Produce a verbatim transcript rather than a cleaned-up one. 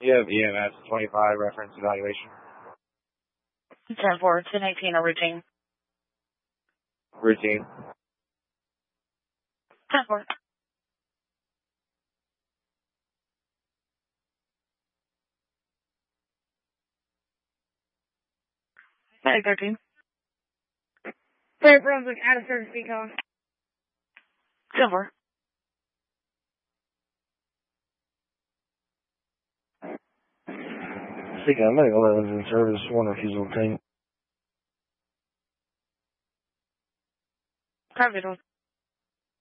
You have E M S twenty-five reference evaluation. ten four, ten eighteen, a routine. Routine. ten four. Hey, thirteen. Player Brunswick, out of service recon. ten four. Speaking of medical eleven's in service, one refusal team. Copy,